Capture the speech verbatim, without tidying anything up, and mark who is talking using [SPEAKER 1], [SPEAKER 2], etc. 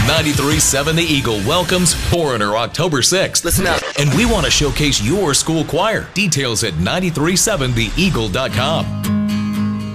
[SPEAKER 1] ninety-three point seven The Eagle welcomes Foreigner October sixth.
[SPEAKER 2] Listen up.
[SPEAKER 1] And we want to showcase your school choir. Details at nine three seven the eagle dot com.